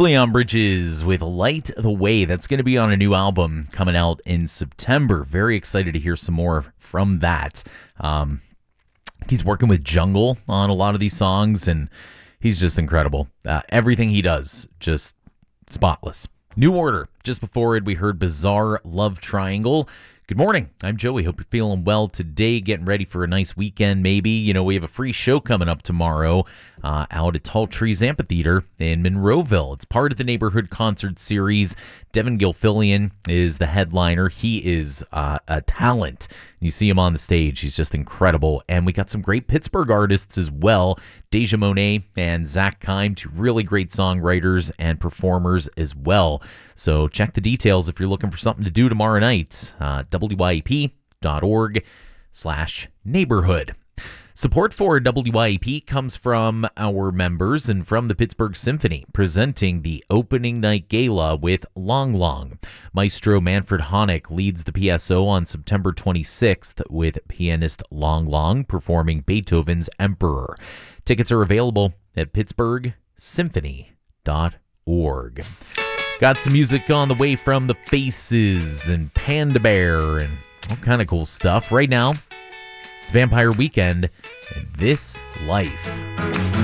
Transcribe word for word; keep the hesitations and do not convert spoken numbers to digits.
Leon Bridges with Light the Way. That's going to be on a new album coming out in September. Very excited to hear some more from that. Um, he's working with Jungle on a lot of these songs, and he's just incredible. Uh, everything he does, just spotless. New Order. Just before it, we heard Bizarre Love Triangle. Good morning. I'm Joey. Hope you're feeling well today, getting ready for a nice weekend maybe. You know, we have a free show coming up tomorrow uh, out at Tall Trees Amphitheater in Monroeville. It's part of the Neighborhood Concert Series. Devin Gilfillian is the headliner. He is uh, a talent. You see him on the stage. He's just incredible. And we got some great Pittsburgh artists as well. Deja Monet and Zach Kime, two really great songwriters and performers as well. So check the details if you're looking for something to do tomorrow night. Uh, W Y E P dot org slash neighborhood. Support for W Y E P comes from our members and from the Pittsburgh Symphony, presenting the opening night gala with Long Long. Maestro Manfred Honeck leads the P S O on September twenty-sixth with pianist Long Long performing Beethoven's Emperor. Tickets are available at pittsburgh symphony dot org. Got some music on the way from The Faces and Panda Bear and all kind of cool stuff. Right now, it's Vampire Weekend and This Life.